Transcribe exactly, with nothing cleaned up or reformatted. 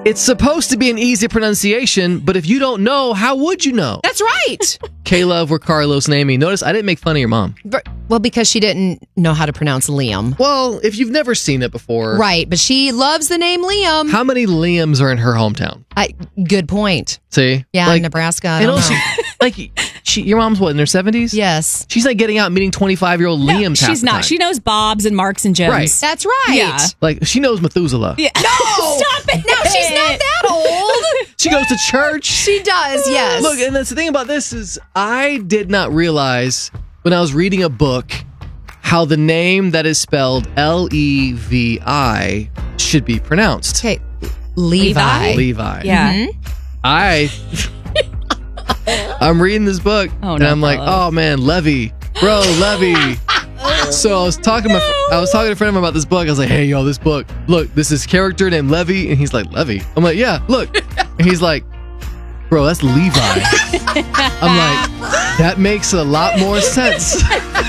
It's supposed to be an easy pronunciation, but if you don't know, how would you know? That's right. Caleb or Carlos and Amy. Notice I didn't make fun of your mom. But, well, because she didn't know how to pronounce Liam. Well, if you've never seen it before. Right, but she loves the name Liam. How many Liams are in her hometown? I, good point. See? Yeah, like, in Nebraska. I and don't also, know. like, she, your mom's what, in her seventies? Yes. She's like getting out meeting twenty-five-year-old No, Liams half she's the not. time. She knows Bob's and Marks and Jims. Right. That's right. Yeah. Like, she knows Methuselah. Yeah. No! Stop it. No, she's not that old. She goes to church. She does, yes. Look, and that's the thing about this is I did not realize when I was reading a book how the name that is spelled L E V I should be pronounced. Okay, Levi. Levi. Yeah. Mm-hmm. I I'm reading this book Oh, and no, I'm like, Carlos. oh man, Levy, bro, Levy. So I was talking to my, I was talking to a friend of mine about this book. I was like, hey, yo, this book. Look, this is character named Levy, and he's like, Levy. I'm like, yeah, look. And he's like, bro, that's Levi. I'm like, that makes a lot more sense.